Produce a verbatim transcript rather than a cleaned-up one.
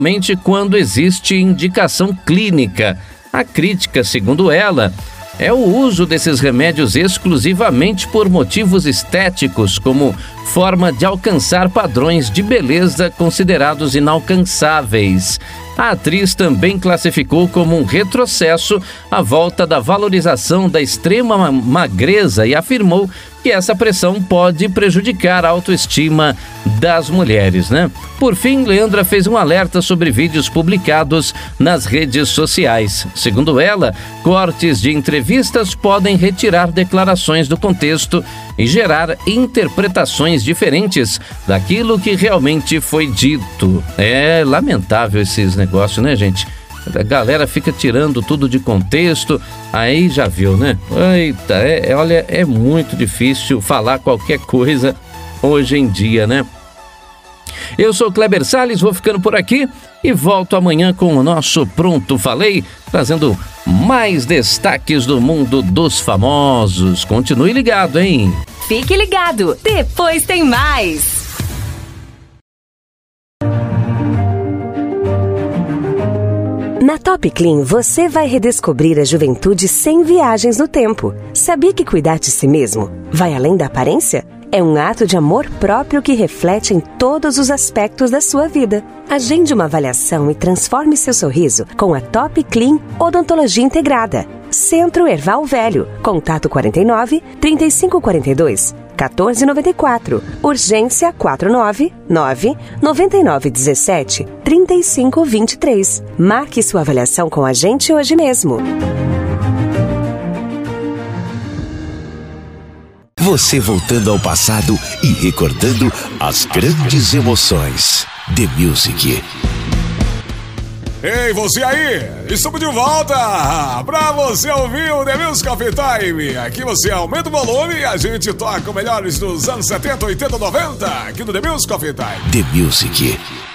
somente quando existe indicação clínica. A crítica, segundo ela, é o uso desses remédios exclusivamente por motivos estéticos, como forma de alcançar padrões de beleza considerados inalcançáveis. A atriz também classificou como um retrocesso a volta da valorização da extrema magreza e afirmou que essa pressão pode prejudicar a autoestima das mulheres, né? Por fim, Leandra fez um alerta sobre vídeos publicados nas redes sociais. Segundo ela, cortes de entrevistas podem retirar declarações do contexto e gerar interpretações diferentes daquilo que realmente foi dito. É lamentável esses negócios, né, gente? A galera fica tirando tudo de contexto, aí já viu, né? Eita, é, é, olha, é muito difícil falar qualquer coisa hoje em dia, né? Eu sou Kleber Salles, vou ficando por aqui e volto amanhã com o nosso Pronto Falei, trazendo mais destaques do mundo dos famosos. Continue ligado, hein? Fique ligado, depois tem mais! Na Top Clean, você vai redescobrir a juventude sem viagens no tempo. Sabia que cuidar de si mesmo vai além da aparência? É um ato de amor próprio que reflete em todos os aspectos da sua vida. Agende uma avaliação e transforme seu sorriso com a Top Clean Odontologia Integrada. Centro Erval Velho. Contato quarenta e nove, trinta e cinco quarenta e dois, quatorze noventa e quatro. Urgência quatro nove nove, noventa e nove dezessete, trinta e cinco vinte e três. Marque sua avaliação com a gente hoje mesmo. Você voltando ao passado e recordando as grandes emoções. The Music. Ei, você aí! Estamos de volta pra você ouvir o The Music Coffee Time. Aqui você aumenta o volume e a gente toca o melhores dos anos setenta, oitenta, noventa aqui no The Music Coffee Time. The Music.